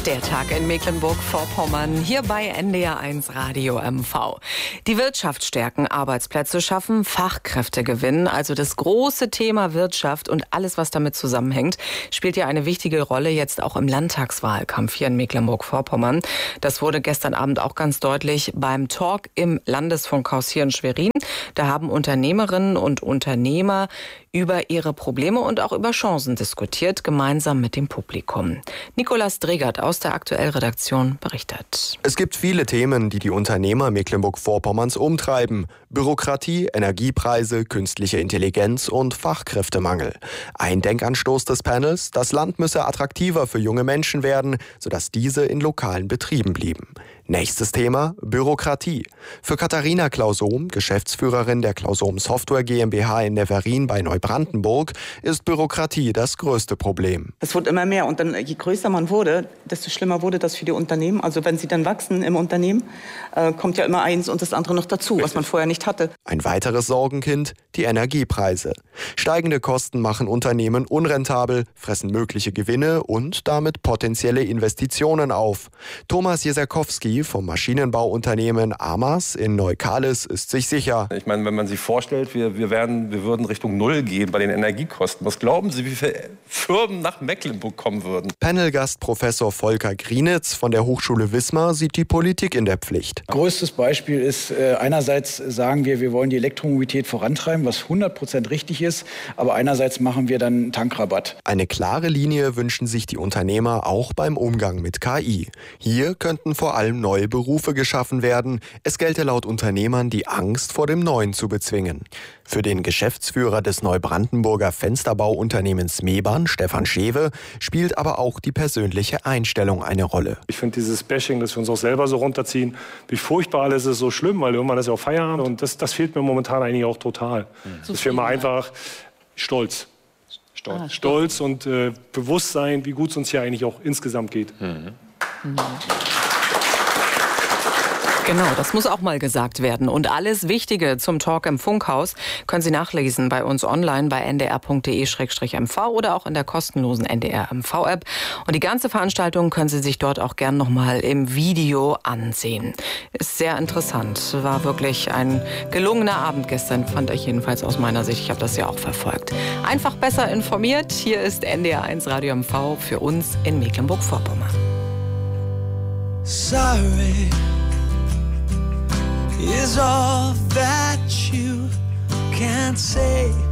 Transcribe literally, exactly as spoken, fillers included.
Der Tag in Mecklenburg-Vorpommern, hier bei N D R eins Radio M V. Die Wirtschaft stärken, Arbeitsplätze schaffen, Fachkräfte gewinnen. Also das große Thema Wirtschaft und alles, was damit zusammenhängt, spielt ja eine wichtige Rolle jetzt auch im Landtagswahlkampf hier in Mecklenburg-Vorpommern. Das wurde gestern Abend auch ganz deutlich beim Talk im Landesfunkhaus hier in Schwerin. Da haben Unternehmerinnen und Unternehmer über ihre Probleme und auch über Chancen diskutiert, gemeinsam mit dem Publikum. Nikolas Dregert aus der Aktuell-Redaktion berichtet. Es gibt viele Themen, die die Unternehmer Mecklenburg-Vorpommerns umtreiben. Bürokratie, Energiepreise, künstliche Intelligenz und Fachkräftemangel. Ein Denkanstoß des Panels: Das Land müsse attraktiver für junge Menschen werden, sodass diese in lokalen Betrieben blieben. Nächstes Thema: Bürokratie. Für Katharina Klausom, Geschäftsführerin der Klausom Software GmbH in Neverin bei Neubrandenburg, ist Bürokratie das größte Problem. Es wird immer mehr und dann, je größer man wurde, desto schlimmer wurde das für die Unternehmen. Also wenn sie dann wachsen im Unternehmen, äh, kommt ja immer eins und das andere noch dazu, was man vorher nicht hatte. Ein weiteres Sorgenkind: die Energiepreise. Steigende Kosten machen Unternehmen unrentabel, fressen mögliche Gewinne und damit potenzielle Investitionen auf. Thomas Jesakowski vom Maschinenbauunternehmen Amas in Neukalis ist sich sicher. Ich meine, wenn man sich vorstellt, wir, wir, werden, wir würden Richtung Null gehen bei den Energiekosten. Was glauben Sie, wie viele Firmen nach Mecklenburg kommen würden? Panelgast Professor Volker Grienitz von der Hochschule Wismar sieht die Politik in der Pflicht. Größtes Beispiel ist, äh, einerseits sagen wir, wir wollen die Elektromobilität vorantreiben, was hundert Prozent richtig ist, aber einerseits machen wir dann einen Tankrabatt. Eine klare Linie wünschen sich die Unternehmer auch beim Umgang mit K I. Hier könnten vor allem neue Berufe geschaffen werden. Es gelte laut Unternehmern, die Angst vor dem Neuen zu bezwingen. Für den Geschäftsführer des Neubrandenburger Fensterbauunternehmens Mebern, Stefan Schewe, spielt aber auch die persönliche Einstellung eine Rolle. Ich finde dieses Bashing, dass wir uns auch selber so runterziehen, wie furchtbar alles ist, so schlimm, weil irgendwann ist ja auch Feierabend und das, das fehlt mir momentan eigentlich auch total. Mhm. Dass wir mal einfach stolz, stolz, ah, stolz und äh, bewusst sein, wie gut es uns hier eigentlich auch insgesamt geht. Mhm. Mhm. Genau, das muss auch mal gesagt werden. Und alles Wichtige zum Talk im Funkhaus können Sie nachlesen bei uns online bei n d r punkt d e slash m v oder auch in der kostenlosen N D R M V-App. Und die ganze Veranstaltung können Sie sich dort auch gern noch mal im Video ansehen. Ist sehr interessant. War wirklich ein gelungener Abend gestern, fand ich jedenfalls aus meiner Sicht. Ich habe das ja auch verfolgt. Einfach besser informiert. Hier ist N D R eins Radio M V für uns in Mecklenburg-Vorpommern. Sorry is all that you can say.